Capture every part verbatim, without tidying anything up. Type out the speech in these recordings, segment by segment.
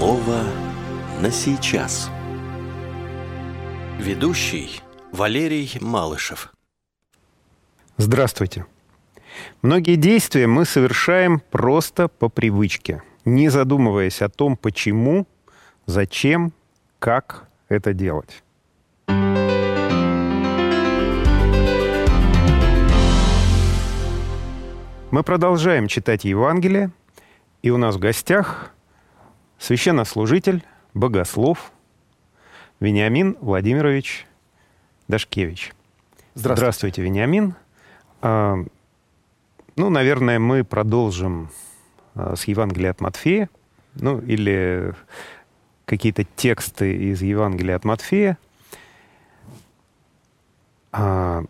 Слово на сейчас. Ведущий Валерий Малышев. Здравствуйте. Многие действия мы совершаем просто по привычке, не задумываясь о том, почему, зачем, как это делать. Мы продолжаем читать Евангелие, и у нас в гостях священнослужитель, богослов Вениамин Владимирович Дашкевич. Здравствуйте, Здравствуйте, Вениамин. А, ну, наверное, мы продолжим а, с Евангелия от Матфея, ну, или какие-то тексты из Евангелия от Матфея. А,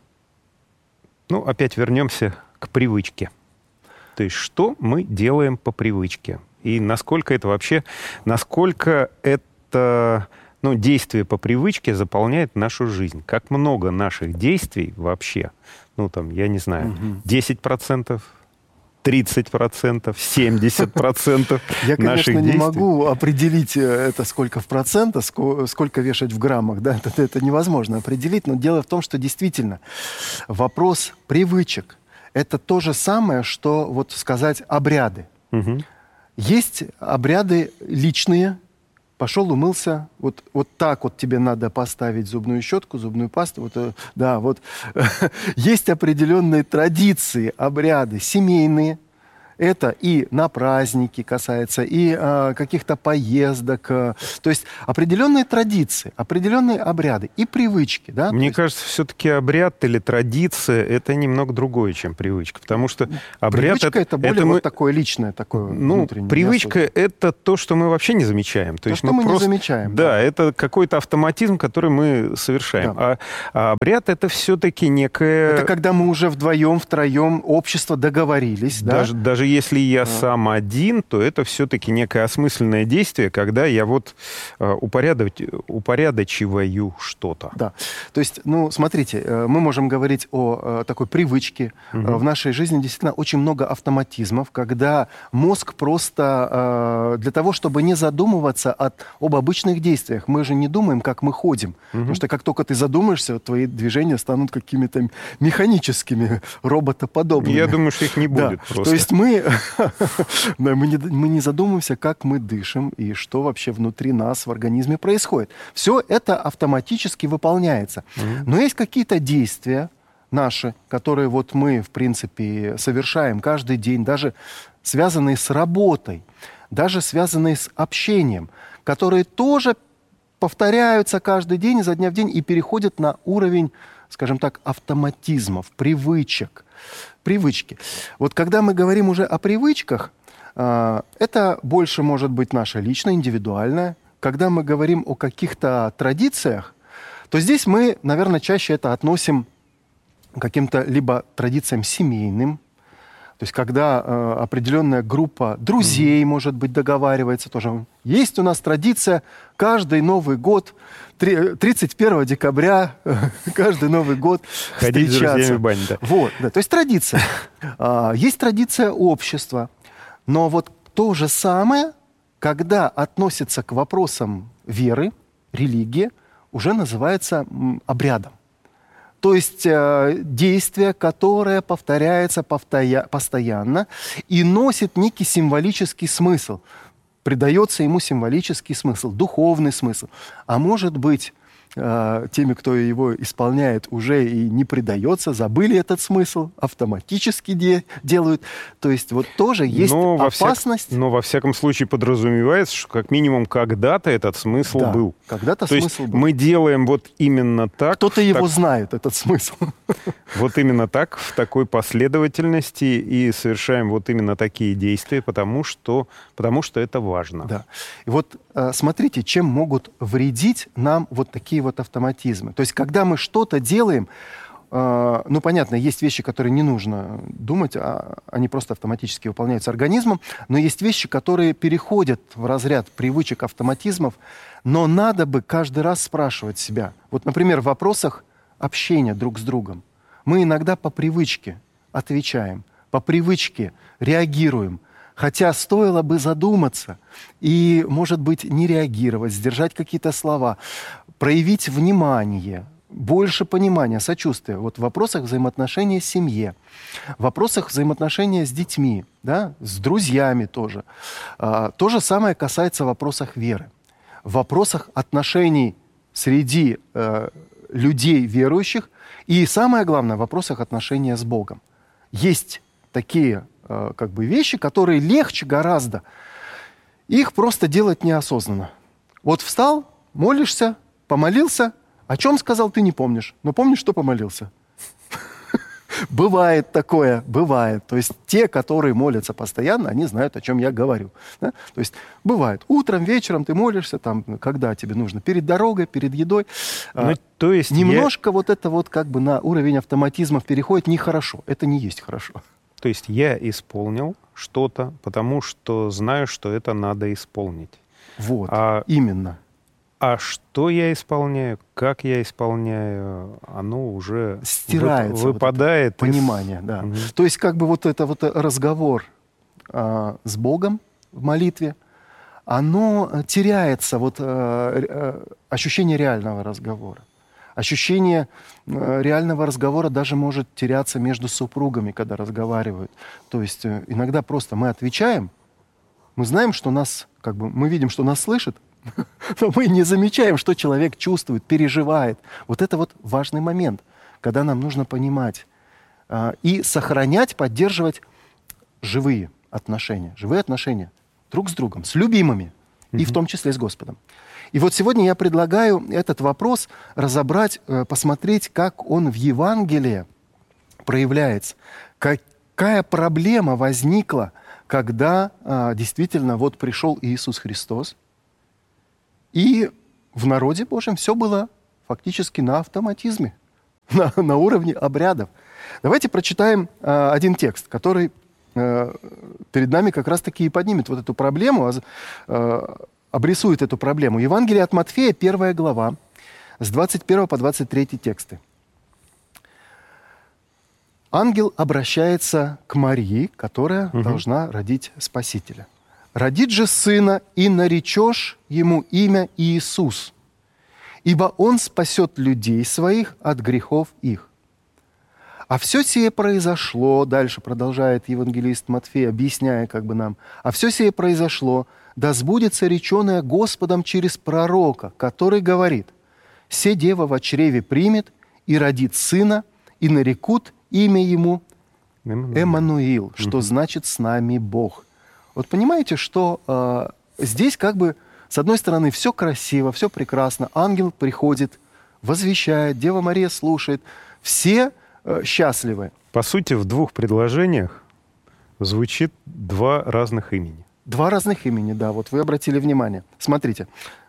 ну, опять вернемся к привычке. То есть, что мы делаем по привычке? И насколько это вообще, насколько это, ну, действие по привычке заполняет нашу жизнь? Как много наших действий вообще, ну, там, я не знаю, десять процентов, тридцать процентов, семьдесят процентов Я, конечно, наших не действий? могу определить это сколько в процентах, сколько вешать в граммах, да, это, это невозможно определить, но дело в том, что действительно вопрос привычек — это то же самое, что, вот сказать, обряды. Угу. Есть обряды личные. Пошел, умылся. Вот, вот так вот тебе надо поставить зубную щетку, зубную пасту. Вот, да, вот. Есть определенные традиции, обряды семейные. Это и на праздники касается, и а, каких-то поездок. А, то есть определенные традиции, определенные обряды и привычки. Да? Мне есть... кажется, все-таки обряд или традиция — это немного другое, чем привычка. Потому что обряд... Привычка — это более это вот мы... такое личное, такое Ну, внутреннее. привычка — это то, что мы вообще не замечаем. То, То, есть что мы, мы просто... не замечаем. Да, Да, это какой-то автоматизм, который мы совершаем. Да. А, а обряд — это все-таки некое... Это когда мы уже вдвоем, втроем, общество договорились. Даже, да? даже если я А. сам один, то это все-таки некое осмысленное действие, когда я вот э, упорядоч... упорядочиваю что-то. Да. То есть, ну, смотрите, э, мы можем говорить о э, такой привычке. Угу. Э, в нашей жизни действительно очень много автоматизмов, когда мозг просто э, для того, чтобы не задумываться от, об обычных действиях. Мы же не думаем, как мы ходим. Угу. Потому что как только ты задумаешься, твои движения станут какими-то механическими, роботоподобными. Я думаю, что их не будет, да. просто. То есть мы... Да, мы, не, мы не задумываемся, как мы дышим и что вообще внутри нас в организме происходит. Все это автоматически выполняется. Mm-hmm. Но есть какие-то действия наши, которые вот мы, в принципе, совершаем каждый день, даже связанные с работой, даже связанные с общением, которые тоже повторяются каждый день, изо дня в день, и переходят на уровень, скажем так, автоматизмов, привычек. Привычки. Вот когда мы говорим уже о привычках, это больше может быть наше личное, индивидуальное. Когда мы говорим о каких-то традициях, то здесь мы, наверное, чаще это относим к каким-то либо традициям семейным, то есть когда э, определенная группа друзей, mm-hmm. может быть, договаривается тоже. Есть у нас традиция каждый Новый год, тридцать первого декабря, каждый Новый год ходить встречаться. С друзьями в баню, да. Вот, да, то есть традиция. Есть традиция общества. Но вот то же самое, когда относится к вопросам веры, религии, уже называется обрядом. То есть э, действие, которое повторяется повторя- постоянно и носит некий символический смысл. Придается ему символический смысл, духовный смысл. А может быть, э, теми, кто его исполняет, уже и не придается, забыли этот смысл, автоматически де- делают. То есть вот тоже есть но опасность. Во всяк... Но во всяком случае подразумевается, что как минимум когда-то этот смысл да, был. когда-то То смысл есть был. мы делаем вот именно так. Кто-то его так... знает, этот смысл. Вот именно так, в такой последовательности, и совершаем вот именно такие действия, потому что, потому что это важно. Да. И вот смотрите, чем могут вредить нам вот такие вот автоматизмы. То есть когда мы что-то делаем, ну, понятно, есть вещи, которые не нужно думать, а они просто автоматически выполняются организмом, но есть вещи, которые переходят в разряд привычек, автоматизмов, но надо бы каждый раз спрашивать себя. Вот, например, в вопросах общения друг с другом. Мы иногда по привычке отвечаем, по привычке реагируем Хотя стоило бы задуматься и, может быть, не реагировать, сдержать какие-то слова, проявить внимание, больше понимания, сочувствия вот в вопросах взаимоотношения в семье, в вопросах взаимоотношения с детьми, да, с друзьями тоже. А, то же самое касается вопросов веры. В вопросах отношений среди э, людей верующих и, самое главное, в вопросах отношения с Богом. Есть такие э, как бы вещи, которые легче гораздо. Их просто делать неосознанно. Вот встал, молишься, помолился, о чем сказал, ты не помнишь, но помнишь, что помолился. Бывает такое, бывает. То есть те, которые молятся постоянно, они знают, о чем я говорю. Да? То есть бывает. Утром, вечером ты молишься, там, когда тебе нужно, перед дорогой, перед едой. Ну, то есть Немножко я... вот это вот как бы на уровень автоматизмов переходит нехорошо. Это не есть хорошо. То есть я исполнил что-то, потому что знаю, что это надо исполнить. Вот, а... именно. А что я исполняю, как я исполняю, оно уже стирается, выпадает. Вот понимание, из... да. Угу. То есть как бы вот это вот разговор а, с Богом в молитве, оно теряется, вот а, ощущение реального разговора. Ощущение а, реального разговора даже может теряться между супругами, когда разговаривают. То есть иногда просто мы отвечаем, мы знаем, что нас, как бы, мы видим, что нас слышит, но мы не замечаем, что человек чувствует, переживает. Вот это вот важный момент, когда нам нужно понимать э, и сохранять, поддерживать живые отношения. Живые отношения друг с другом, с любимыми, mm-hmm. и в том числе с Господом. И вот сегодня я предлагаю этот вопрос разобрать, э, посмотреть, как он в Евангелии проявляется. Какая проблема возникла, когда э, действительно вот пришел Иисус Христос, и в народе Божьем все было фактически на автоматизме, на, на уровне обрядов. Давайте прочитаем э, один текст, который э, перед нами как раз-таки и поднимет вот эту проблему, э, обрисует эту проблему. Евангелие от Матфея, первая глава, с двадцать первого по двадцать третий тексты. Ангел обращается к Марии, которая угу. должна родить Спасителя. «Родит же сына, и наречешь ему имя Иисус, ибо он спасет людей своих от грехов их». А все сие произошло, дальше продолжает евангелист Матфей, объясняя как бы нам, «А все сие произошло, да сбудется реченое Господом через пророка, который говорит, «Се дева во чреве примет, и родит сына, и нарекут имя ему Эммануил», что угу. значит «с нами Бог». Вот понимаете, что э, здесь как бы, с одной стороны, все красиво, все прекрасно. Ангел приходит, возвещает, Дева Мария слушает. Все э, счастливы. По сути, в двух предложениях звучит два разных имени. Два разных имени, да. Вот вы обратили внимание. Смотрите.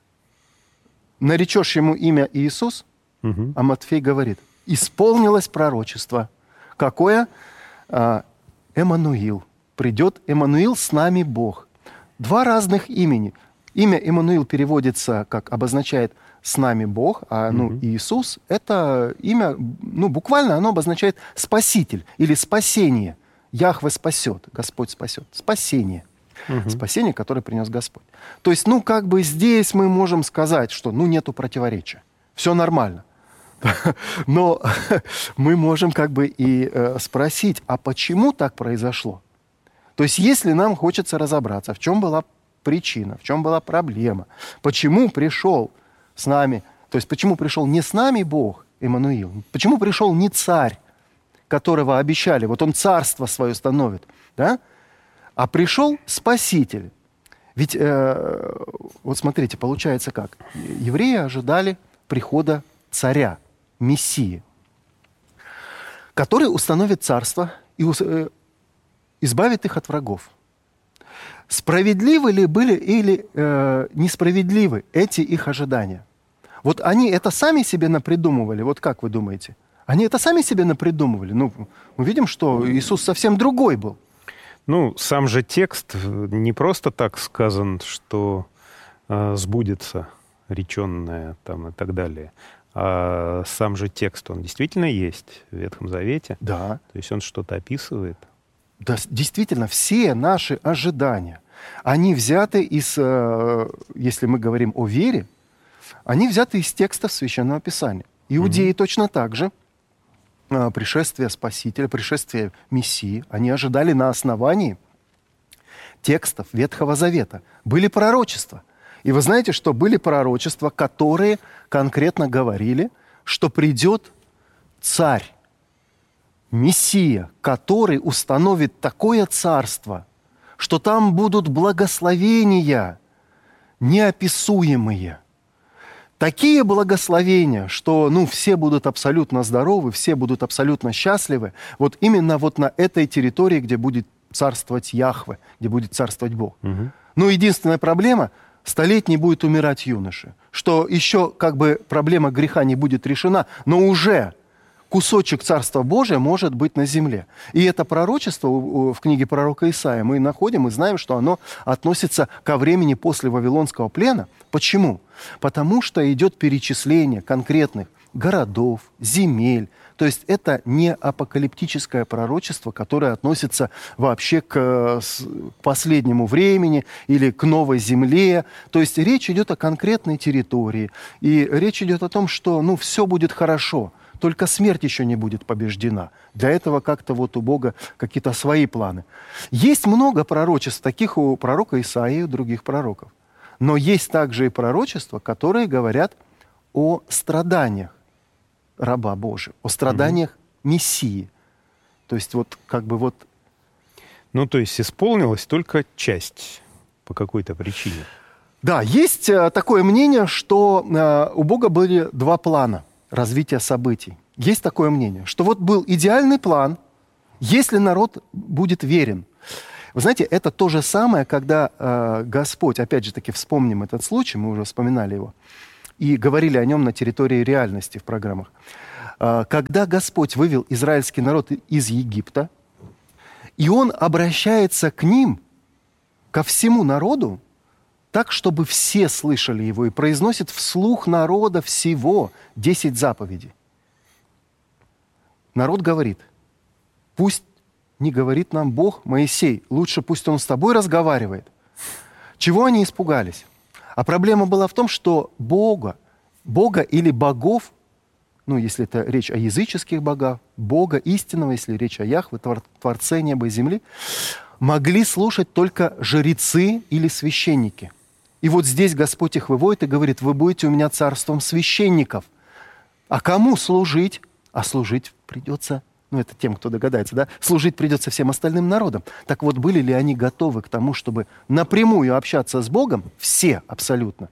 «Наречешь ему имя Иисус», угу. а Матфей говорит, «исполнилось пророчество». Какое? Э, Эммануил. Придет Эммануил, с нами Бог. Два разных имени. Имя Эммануил переводится, как обозначает «с нами Бог», а ну, mm-hmm. Иисус — это имя, ну, буквально оно обозначает «спаситель» или «спасение». Яхве спасет, Господь спасет. Спасение. Mm-hmm. Спасение, которое принес Господь. То есть, ну, как бы здесь мы можем сказать, что, ну, нету противоречия. Все нормально. Но мы можем как бы и э, спросить, а почему так произошло? То есть если нам хочется разобраться, в чем была причина, в чем была проблема, почему пришел с нами, то есть почему пришел не с нами Бог, Эммануил, почему пришел не царь, которого обещали, вот он царство свое становит, да, а пришел Спаситель. Ведь, э, вот смотрите, получается как? Евреи ожидали прихода царя, Мессии, который установит царство и э, избавит их от врагов. Справедливы ли были или э, несправедливы эти их ожидания? Вот они это сами себе напридумывали, вот как вы думаете? Они это сами себе напридумывали? Ну, мы видим, что Иисус совсем другой был. Ну, сам же текст не просто так сказан, что э, сбудется реченное там и так далее. А сам же текст, он действительно есть в Ветхом Завете. Да. То есть он что-то описывает. Да, действительно, все наши ожидания, они взяты из, э, если мы говорим о вере, они взяты из текстов Священного Писания. Иудеи mm-hmm. точно так же, э, пришествие Спасителя, пришествие Мессии, они ожидали на основании текстов Ветхого Завета. Были пророчества. И вы знаете, что были пророчества, которые конкретно говорили, что придет царь, Мессия, который установит такое царство, что там будут благословения неописуемые. Такие благословения, что ну, все будут абсолютно здоровы, все будут абсолютно счастливы. Вот именно вот на этой территории, где будет царствовать Яхве, где будет царствовать Бог. Угу. Но единственная проблема – столетний будет умирать юноша. Что еще как бы проблема греха не будет решена, но уже кусочек Царства Божия может быть на земле. И это пророчество в книге пророка Исаия мы находим и знаем, что оно относится ко времени после Вавилонского плена. Почему? Потому что идет перечисление конкретных городов, земель. То есть это не апокалиптическое пророчество, которое относится вообще к последнему времени или к новой земле. То есть речь идет о конкретной территории. И речь идет о том, что ну, все будет хорошо. Только смерть еще не будет побеждена. Для этого как-то вот у Бога какие-то свои планы. Есть много пророчеств, таких у пророка Исаии и у других пророков. Но есть также и пророчества, которые говорят о страданиях раба Божия, о страданиях mm-hmm. Мессии. То есть вот как бы вот... Ну, то есть исполнилась только часть по какой-то причине. Да, есть э, такое мнение, что э, у Бога были два плана развития событий. Есть такое мнение, что вот был идеальный план, если народ будет верен. Вы знаете, это то же самое, когда э, Господь, опять же таки вспомним этот случай, мы уже вспоминали его, и говорили о нем на территории реальности в программах. Э, когда Господь вывел израильский народ из Египта, и Он обращается к ним, ко всему народу, так, чтобы все слышали его, и произносит вслух народа всего десять заповедей. Народ говорит, пусть не говорит нам Бог, Моисей, лучше пусть он с тобой разговаривает. Чего они испугались? А проблема была в том, что Бога, Бога или богов, ну, если это речь о языческих богах, Бога истинного, если речь о Яхве, Творце неба и земли, могли слушать только жрецы или священники. И вот здесь Господь их выводит и говорит, вы будете у меня царством священников. А кому служить? А служить придется, ну это тем, кто догадается, да? Служить придется всем остальным народам. Так вот, были ли они готовы к тому, чтобы напрямую общаться с Богом? Все абсолютно.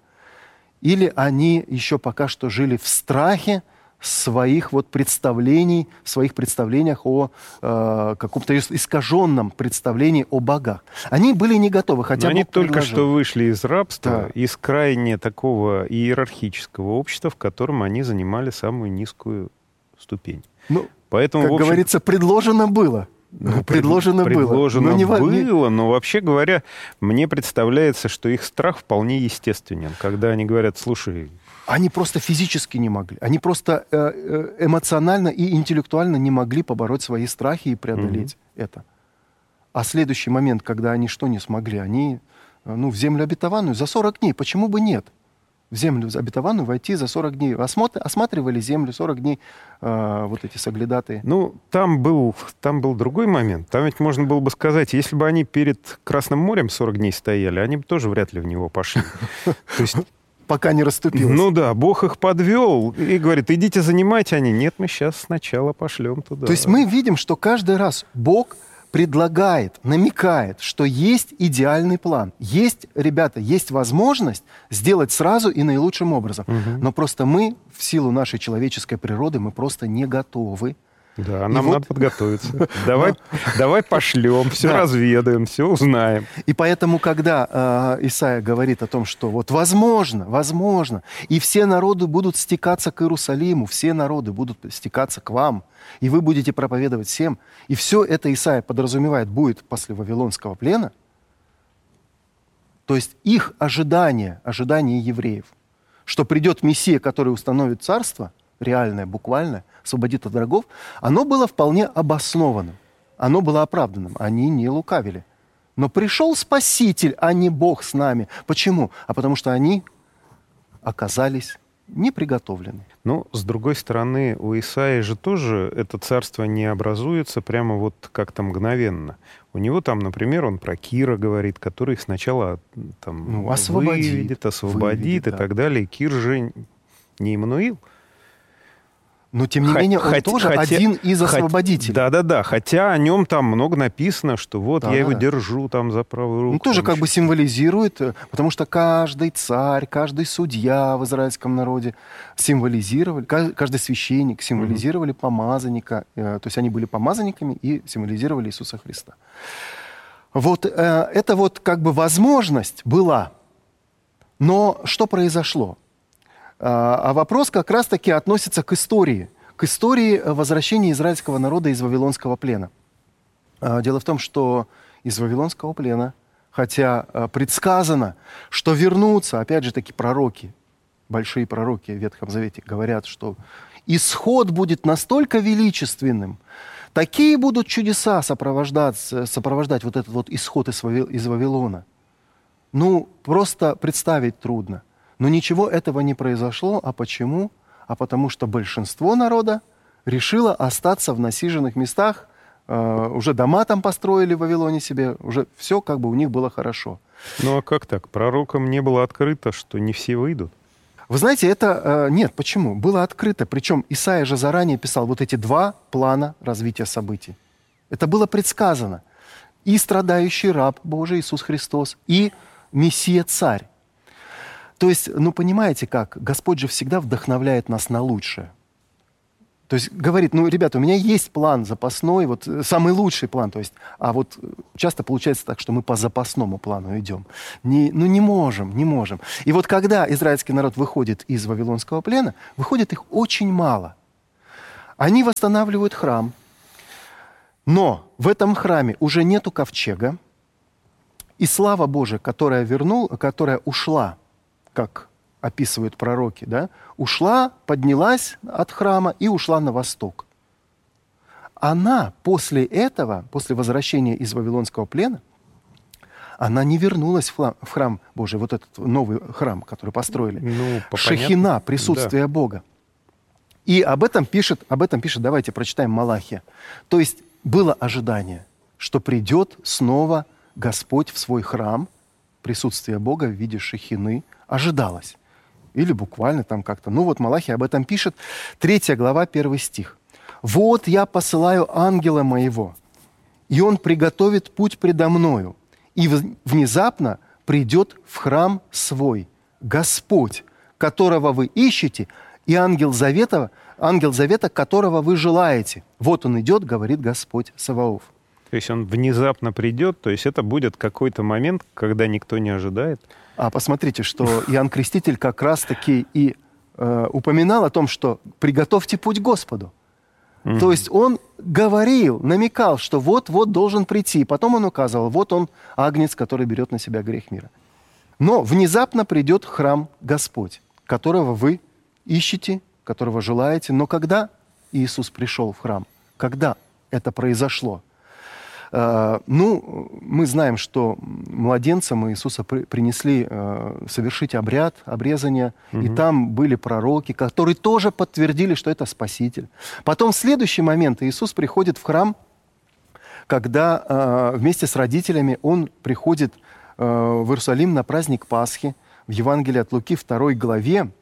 Или они еще пока что жили в страхе своих вот представлений, в своих представлениях о э, каком-то искаженном представлении о богах. Они были не готовы, хотя Но Бог они только предложил. что вышли из рабства, Да. из крайне такого иерархического общества, в котором они занимали самую низкую ступень. Ну, Поэтому, как в общем, говорится, предложено было. Ну, предложено было. Предложено Но не во- было, но вообще говоря, мне представляется, что их страх вполне естественен. Когда они говорят, слушай... Они просто физически не могли. Они просто э, эмоционально и интеллектуально не могли побороть свои страхи и преодолеть mm-hmm. это. А следующий момент, когда они что не смогли? Они ну, в землю обетованную за сорок дней. Почему бы нет? В землю обетованную войти за сорок дней. Осмотр, осматривали землю сорок дней, э, вот эти соглядатые. Ну, там был, там был другой момент. Там ведь можно было бы сказать, если бы они перед Красным морем сорок дней стояли, они бы тоже вряд ли в него пошли. То есть... Пока не расступилось. Ну да, Бог их подвел и говорит, идите занимайте. Они, нет, мы сейчас сначала пошлем туда. То есть мы видим, что каждый раз Бог предлагает, намекает, что есть идеальный план. Есть, ребята, есть возможность сделать сразу и наилучшим образом. Угу. Но просто мы, в силу нашей человеческой природы, мы просто не готовы. Да, нам вот... надо подготовиться. Давай, давай пошлем, все да. разведаем, все узнаем. И поэтому, когда э, Исаия говорит о том, что вот возможно, возможно, и все народы будут стекаться к Иерусалиму, все народы будут стекаться к вам, и вы будете проповедовать всем, и все это Исаия подразумевает будет после Вавилонского плена, то есть их ожидание, ожидание евреев, что придет Мессия, который установит царство, реальное, буквальное, освободит от врагов, оно было вполне обоснованным. оно было оправданным. Они не лукавили. Но пришел Спаситель, а не Бог с нами. Почему? А потому что они оказались неприготовлены. Ну, с другой стороны, у Исаии же тоже это царство не образуется прямо вот как-то мгновенно. У него там, например, он про Кира говорит, который их сначала там ну, освободит, выведет, освободит выведет, и да. так далее. Кир же не Иммануил. Но, тем не Хот- менее, он хотя- тоже хотя- один из хот- освободителей. Да-да-да, хотя о нем там много написано, что вот Да, я его да. держу там за правую руку. Ну, тоже там как еще бы что-то. символизирует, э, потому что каждый царь, каждый судья в израильском народе символизировали, ка- каждый священник символизировали помазанника, э, то есть они были помазанниками и символизировали Иисуса Христа. Вот э, это вот как бы возможность была, но что произошло? А а вопрос как раз-таки относится к истории, к истории возвращения израильского народа из Вавилонского плена. А, Дело в том, что из Вавилонского плена, хотя а, предсказано, что вернутся, опять же таки пророки, большие пророки в Ветхом Завете говорят, что исход будет настолько величественным, такие будут чудеса сопровождать, сопровождать вот этот вот исход из Вавил- из Вавилона. Ну, просто представить трудно. Но ничего этого не произошло. А почему? А потому что большинство народа решило остаться в насиженных местах. Э, уже дома там построили в Вавилоне себе. Уже все как бы у них было хорошо. Ну а как так? Пророкам не было открыто, что не все выйдут? Вы знаете, это... э, нет, почему? Было открыто. Причем Исаия же заранее писал вот эти два плана развития событий. Это было предсказано. И страдающий раб Божий Иисус Христос, и Мессия-царь. То есть, ну, понимаете как? Господь же всегда вдохновляет нас на лучшее. То есть говорит, ну, ребята, у меня есть план запасной, вот э, самый лучший план. То есть, а вот э, часто получается так, что мы по запасному плану идем. Не, ну, не можем, не можем. И вот когда израильский народ выходит из Вавилонского плена, выходит их очень мало. Они восстанавливают храм, но в этом храме уже нету ковчега, и слава Божия, которая, вернул, которая ушла, как описывают пророки, да, ушла, поднялась от храма и ушла на восток. Она после этого, после возвращения из Вавилонского плена, она не вернулась в храм, в храм Божий, вот этот новый храм, который построили. Ну, по Шехина, понятно. присутствие Бога. И об этом пишет, об этом пишет, давайте прочитаем Малахия. То есть было ожидание, что придет снова Господь в свой храм, присутствие Бога в виде шехины ожидалось. Или буквально там как-то. Ну вот Малахия об этом пишет. Третья глава, первый стих. «Вот я посылаю ангела моего, и он приготовит путь предо мною, и внезапно придет в храм свой Господь, которого вы ищете, и ангел завета, ангел завета, которого вы желаете. Вот он идет, говорит Господь Саваоф». То есть он внезапно придет, то есть это будет какой-то момент, когда никто не ожидает. А посмотрите, что Иоанн Креститель как раз-таки и э, упоминал о том, что «приготовьте путь Господу». Mm-hmm. То есть он говорил, намекал, что вот-вот должен прийти. Потом он указывал, вот он, агнец, который берет на себя грех мира. Но внезапно придет в храм Господь, которого вы ищете, которого желаете. Но когда Иисус пришел в храм? Когда это произошло? Uh, ну, мы знаем, что младенцам Иисуса при, принесли uh, совершить обряд обрезания, угу. И там были пророки, которые тоже подтвердили, что это Спаситель. Потом в следующий момент Иисус приходит в храм, когда uh, вместе с родителями Он приходит uh, в Иерусалим на праздник Пасхи. В Евангелии от Луки второй главе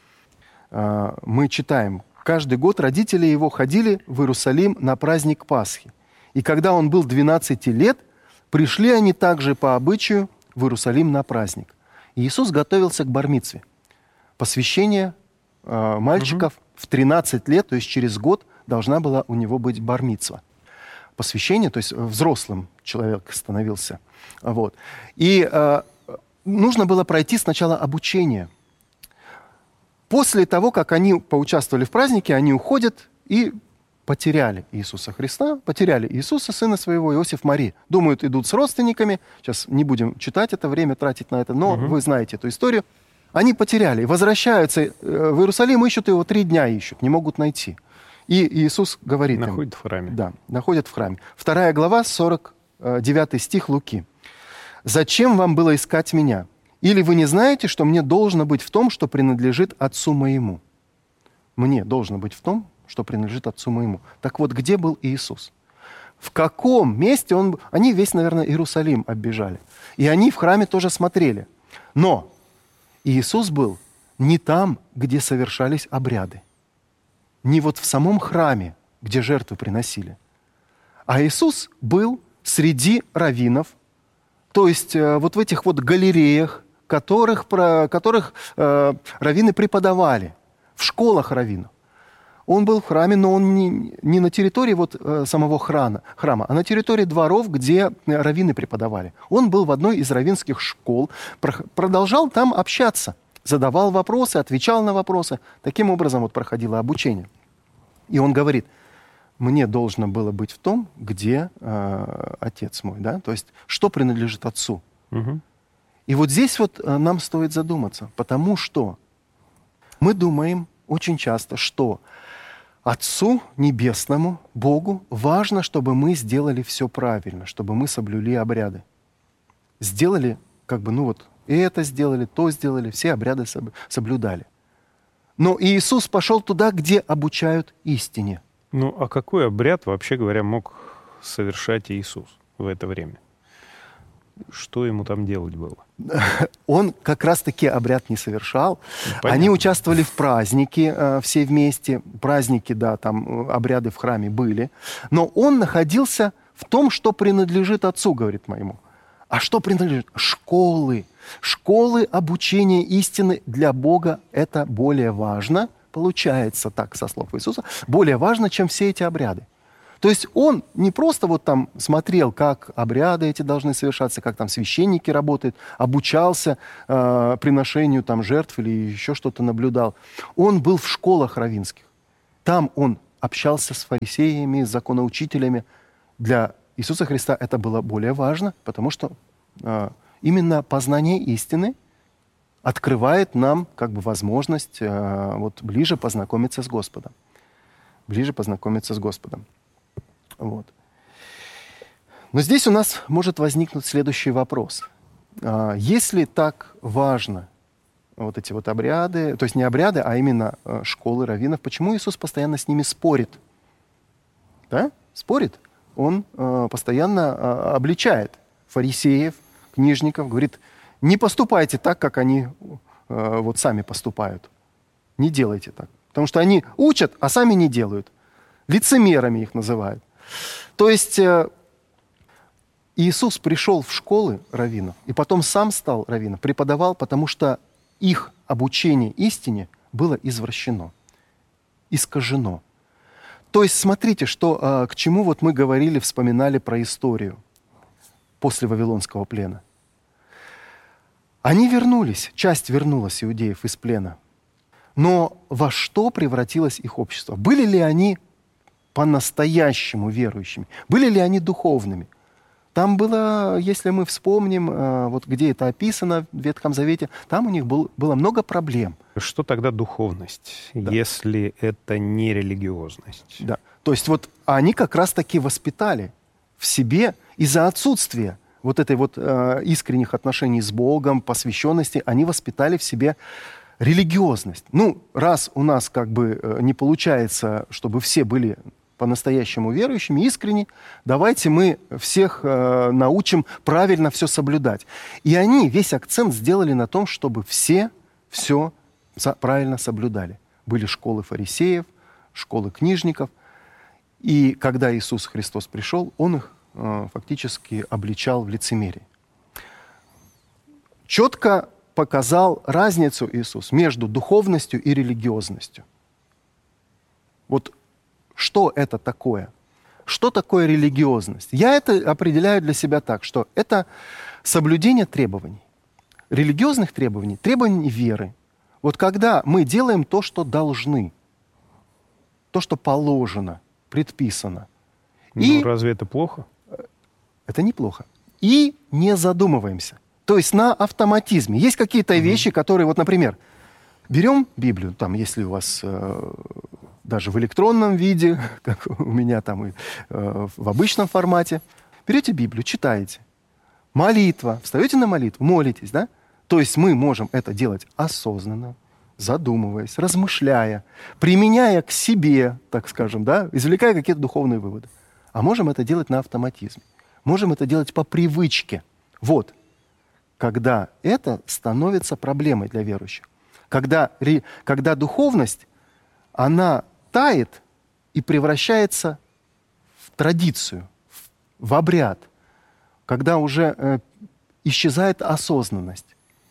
uh, мы читаем, каждый год родители Его ходили в Иерусалим на праздник Пасхи. И когда он был двенадцати лет, пришли они также по обычаю в Иерусалим на праздник. И Иисус готовился к бар-мицве. Посвящение э, мальчиков угу. в тринадцать лет, то есть через год, должна была у него быть бар-мицва. Посвящение, то есть взрослым человек становился. Вот. И э, нужно было пройти сначала обучение. После того, как они поучаствовали в празднике, они уходят и потеряли Иисуса Христа, потеряли Иисуса, сына своего, Иосиф, Мария. Думают, идут с родственниками. Сейчас не будем читать это, время тратить на это, но угу. вы знаете эту историю. Они потеряли, возвращаются в Иерусалим, ищут его, три дня ищут, не могут найти. И Иисус говорит им... Находят в храме. Да, находят в храме. Вторая глава, сорок девятый стих Луки. «Зачем вам было искать меня? Или вы не знаете, что мне должно быть в том, что принадлежит Отцу моему?» Мне должно быть в том, что принадлежит Отцу моему. Так вот, где был Иисус? В каком месте он... Они весь, наверное, Иерусалим оббежали. И они в храме тоже смотрели. Но Иисус был не там, где совершались обряды. Не вот в самом храме, где жертвы приносили. А Иисус был среди раввинов, то есть э, вот в этих вот галереях, которых, про, которых э, раввины преподавали, в школах раввинов. Он был в храме, но он не, не на территории вот, э, самого храма, храма, а на территории дворов, где раввины преподавали. Он был в одной из раввинских школ, про, продолжал там общаться, задавал вопросы, отвечал на вопросы. Таким образом вот проходило обучение. И он говорит, мне должно было быть в том, где э, отец мой, да, то есть что принадлежит отцу. Угу. И вот здесь вот э, нам стоит задуматься, потому что мы думаем очень часто, что Отцу Небесному, Богу, важно, чтобы мы сделали все правильно, чтобы мы соблюли обряды. Сделали, как бы, ну вот, и это сделали, то сделали, все обряды соблюдали. Но Иисус пошел туда, где обучают истине. Ну, а какой обряд, вообще говоря, мог совершать Иисус в это время? Что ему там делать было? Он как раз-таки обряд не совершал. Понятно. Они участвовали в празднике э, все вместе. Праздники, да, там э, обряды в храме были. Но он находился в том, что принадлежит Отцу, говорит моему. А что принадлежит? Школы. Школы обучения истины для Бога — это более важно, получается так, со слов Иисуса, более важно, чем все эти обряды. То есть он не просто вот там смотрел, как обряды эти должны совершаться, как там священники работают, обучался э, приношению там жертв или еще что-то наблюдал. Он был в школах раввинских. Там он общался с фарисеями, с законоучителями. Для Иисуса Христа это было более важно, потому что э, именно познание истины открывает нам как бы возможность э, вот, ближе познакомиться с Господом. Ближе познакомиться с Господом. Вот. Но здесь у нас может возникнуть следующий вопрос. А, если так важно вот эти вот обряды, то есть не обряды, а именно а, школы раввинов, почему Иисус постоянно с ними спорит? Да? Спорит. Он а, постоянно а, обличает фарисеев, книжников, говорит, не поступайте так, как они а, вот сами поступают. Не делайте так. Потому что они учат, а сами не делают. Лицемерами их называют. То есть э, Иисус пришел в школы раввинов и потом сам стал раввином, преподавал, потому что их обучение истине было извращено, искажено. То есть смотрите, что, э, к чему вот мы говорили, вспоминали про историю после Вавилонского плена. Они вернулись, часть вернулась иудеев из плена. Но во что превратилось их общество? Были ли они по-настоящему верующими? Были ли они духовными? Там было, если мы вспомним, вот где это описано в Ветхом Завете, там у них был, было много проблем. Что тогда духовность, да, если это не религиозность? Да. То есть вот они как раз-таки воспитали в себе из-за отсутствия вот этой вот э, искренних отношений с Богом, посвященности, они воспитали в себе религиозность. Ну, раз у нас как бы э, не получается, чтобы все были по-настоящему верующими, искренне, давайте мы всех э, научим правильно все соблюдать. И они весь акцент сделали на том, чтобы все все со- правильно соблюдали. Были школы фарисеев, школы книжников. И когда Иисус Христос пришел, Он их э, фактически обличал в лицемерии. Четко показал разницу Иисус между духовностью и религиозностью. Вот что это такое? Что такое религиозность? Я это определяю для себя так, что это соблюдение требований. Религиозных требований, требований веры. Вот когда мы делаем то, что должны, то, что положено, предписано. Ну, и разве это плохо? Это неплохо. И не задумываемся. То есть на автоматизме. Есть какие-то mm-hmm. вещи, которые, вот, например, берем Библию, там, если у вас э, даже в электронном виде, как у меня там и э, в обычном формате. Берете Библию, читаете. Молитва. Встаете на молитву, молитесь, да? То есть мы можем это делать осознанно, задумываясь, размышляя, применяя к себе, так скажем, да, извлекая какие-то духовные выводы. А можем это делать на автоматизме. Можем это делать по привычке. Вот. Когда это становится проблемой для верующих. Когда, когда духовность, она тает и превращается в традицию, в обряд. Когда уже э, исчезает осознанность.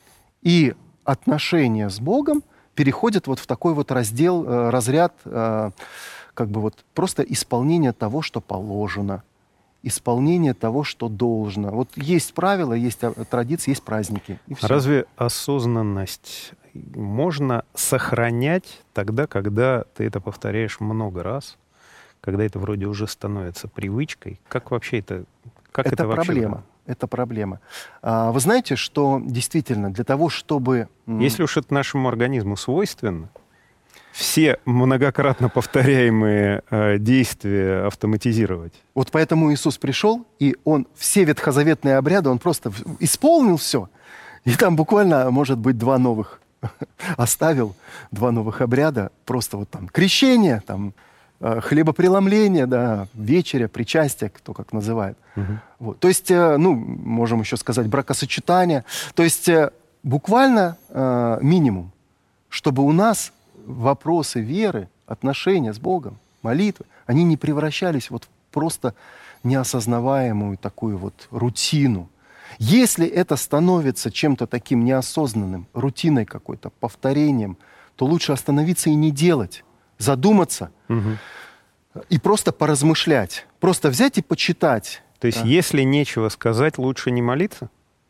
И отношения с Богом переходят вот в такой вот раздел, э, разряд, э, как бы вот просто исполнение того, что положено, исполнение того, что должно. Вот есть правила, есть традиции, есть праздники. И все. Разве осознанность можно сохранять тогда, когда ты это повторяешь много раз, когда это вроде уже становится привычкой? Как вообще это? Как это, это вообще? проблема. Это проблема. А, вы знаете, что действительно для того, чтобы... Если уж это нашему организму свойственно, все многократно повторяемые э, действия автоматизировать. Вот поэтому Иисус пришел, и Он все ветхозаветные обряды, Он просто исполнил все. И там буквально, может быть, два новых оставил, два новых обряда. Просто вот там крещение, там, э, хлебопреломление, да, вечеря, причастие, кто как называет. Угу. Вот. То есть, э, ну, можем еще сказать, бракосочетание. То есть э, буквально э, минимум, чтобы у нас вопросы веры, отношения с Богом, молитвы, они не превращались вот в просто неосознаваемую такую вот рутину. Если это становится чем-то таким неосознанным, рутиной какой-то, повторением, то лучше остановиться и не делать, задуматься угу. и просто поразмышлять, просто взять и почитать. То есть, да. если нечего сказать, лучше не молиться?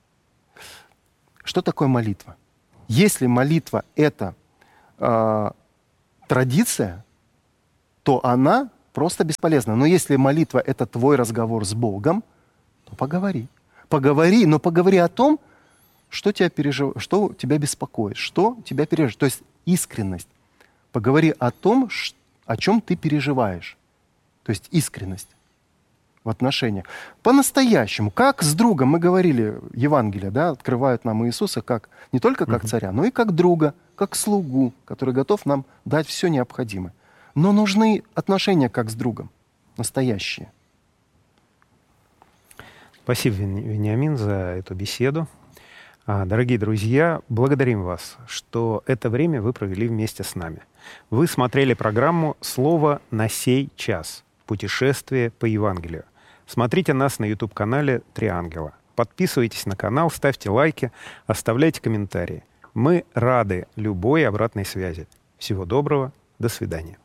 Что такое молитва? Если молитва — это э, традиция, то она просто бесполезна. Но если молитва — это твой разговор с Богом, то поговори. Поговори, но поговори о том, что тебя, пережив... что тебя беспокоит, что тебя переживает. То есть искренность. Поговори о том, о чем ты переживаешь. То есть искренность в отношениях. По-настоящему, как с другом, мы говорили, Евангелие, да, открывают нам Иисуса как, не только как царя, но и как друга, как слугу, который готов нам дать все необходимое. Но нужны отношения как с другом, настоящие. Спасибо, Вениамин, за эту беседу. Дорогие друзья, благодарим вас, что это время вы провели вместе с нами. Вы смотрели программу «Слово на сей час. Путешествие по Евангелию». Смотрите нас на YouTube-канале «Три ангела». Подписывайтесь на канал, ставьте лайки, оставляйте комментарии. Мы рады любой обратной связи. Всего доброго, до свидания.